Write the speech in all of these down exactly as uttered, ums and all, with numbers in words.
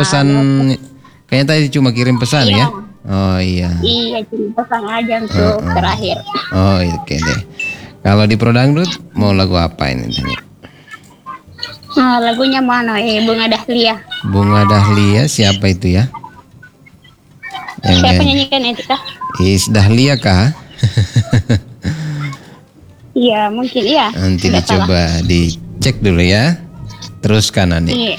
pesan, kayaknya tadi cuma kirim pesan iya. ya? Oh iya. Iya, cuma pesan aja untuk Uh-uh. terakhir. Oh oke okay deh. Kalau di Prodangdut mau lagu apa ini tanya? Nah, lagunya mana? Eh, Bunga Dahlia. Bunga Dahlia siapa itu ya? Yang Siapa nyanyi? nyanyikan itu kah? Is Dahlia kah? Iya, mungkin iya. Nanti Tidak dicoba salah. dicek dulu ya. Teruskan Ani. Iya.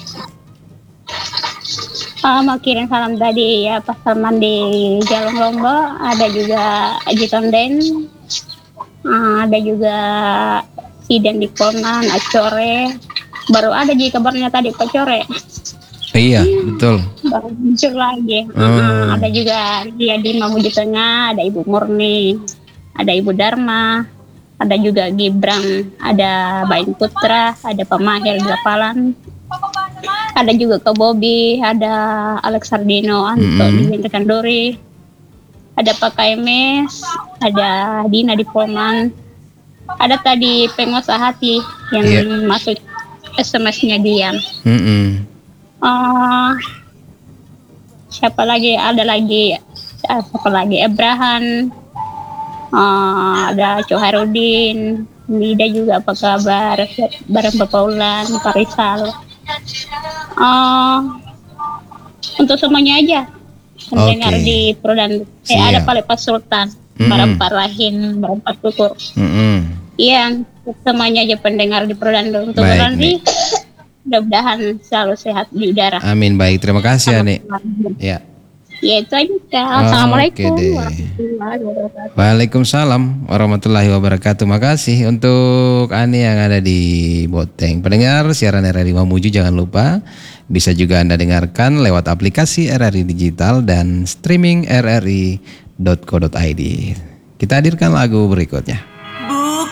Ah, mau kirim salam tadi ya pas Salman di Jalung Lomba, ada juga Aji Tonden, ah, ada juga Sidan di Ponan, Acore, baru ada di kabarnya tadi Pacore, Iya betul. baru muncul lagi. Hmm. Ah, ada juga dia di Mamuju Tengah, ada Ibu Murni, ada Ibu Dharma, ada juga Gibran, ada Bain Putra, ada Pak Mahir di Lapalan. Ada juga ke Bobby, ada Alex Sardino, Anto Mm-hmm. di Jendekan Dori, ada Pak Kaimes, ada Dina di Polman, ada tadi pengusaha hati yang Iya. masuk S M S-nya dia. Mm-mm. Uh, siapa lagi? Ada lagi, ah, siapa lagi? Abraham, uh, ada Coharudin, Nida juga apa kabar? Bareng Bapak Ulan, Pak Rizal. Uh, untuk semuanya aja mendengar Oke. di Prodan. Eh, Siap. ada Pak Lepas Sultan, Mm-mm. Barempat Rahim, Barempat Tukur. Mm-mm. Iya, semuanya aja pendengar di Prodan. Untuk Baik, Prodan nih. mudah-mudahan selalu sehat di udara. Amin, baik, terima kasih Ani. Ya. Ya itu aja. Kak. Oke Assalamualaikum deh. warahmatullahi wabarakatuh. Waalaikumsalam warahmatullahi wabarakatuh. Makasih untuk Ani yang ada di Boteng. Pendengar siaran R R I Mamuju, jangan lupa bisa juga Anda dengarkan lewat aplikasi R R I Digital dan streaming r r i dot co dot i d. Kita hadirkan lagu berikutnya.